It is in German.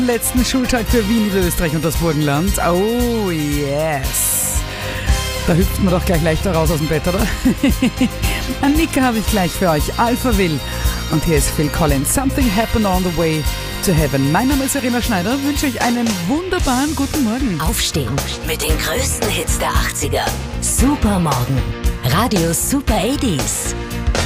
Letzten Schultag für Wien, Niederösterreich und das Burgenland. Oh yes. Da hüpft man doch gleich leichter raus aus dem Bett, oder? Annika habe ich gleich für euch. Alpha Will. Und hier ist Phil Collins. Something happened on the way to heaven. Mein Name ist Serena Schneider. Wünsche euch einen wunderbaren guten Morgen. Aufstehen mit den größten Hits der 80er. Supermorgen. Radio Super 80s.